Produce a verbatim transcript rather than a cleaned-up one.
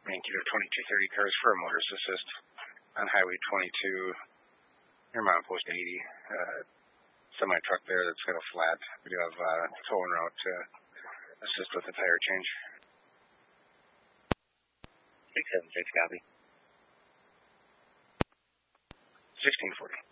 Yankee to twenty-two thirty cars for a motorist assist on Highway twenty-two near milepost eighty. Uh, semi truck there that's got a flat. We do have uh, tow en route to assist with the tire change. six seven six, copy. sixteen forty.